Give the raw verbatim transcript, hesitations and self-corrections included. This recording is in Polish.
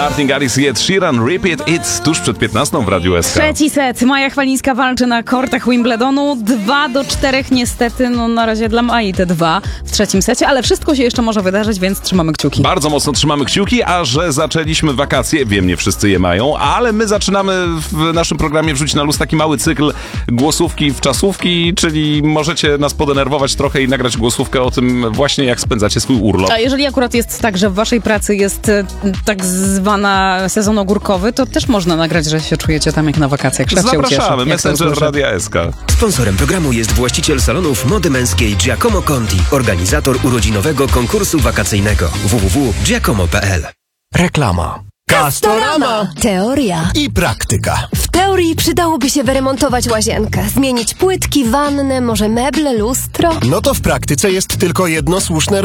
Starting Alice i Ed Sheeran, Repeat It's tuż przed piętnastą w Radiu S K. Trzeci set. Maja Chwalińska walczy na kortach Wimbledonu. Dwa do czterech niestety, no na razie dla Mai te dwa w trzecim secie, ale wszystko się jeszcze może wydarzyć, więc trzymamy kciuki. Bardzo mocno trzymamy kciuki, a że zaczęliśmy wakacje, wiem, nie wszyscy je mają, ale my zaczynamy w naszym programie Wrzuć na luz taki mały cykl głosówki w czasówki, czyli możecie nas podenerwować trochę i nagrać głosówkę o tym właśnie, jak spędzacie swój urlop. A jeżeli akurat jest tak, że w waszej pracy jest e, tak zwana sezon ogórkowy, to też można nagrać, że się czujecie tam jak na wakacjach. Szef się ucieszy, Zapraszamy, jak to Messenger usłyszy. Radia S K. Sponsorem programu jest właściciel salonów mody męskiej Giacomo Conti, organizator urodzinowego konkursu wakacyjnego w w w kropka giacomo kropka p l. Reklama. Castorama. Teoria. I praktyka. W teorii przydałoby się wyremontować łazienkę, zmienić płytki, wannę, może meble, lustro. No to w praktyce jest tylko jedno słuszne